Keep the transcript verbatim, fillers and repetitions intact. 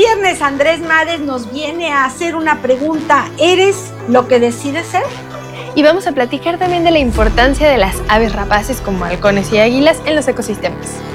viernes Andrés Mares nos viene a hacer una pregunta. ¿Eres lo que decides ser? Y vamos a platicar también de la importancia de las aves rapaces como halcones y águilas en los ecosistemas.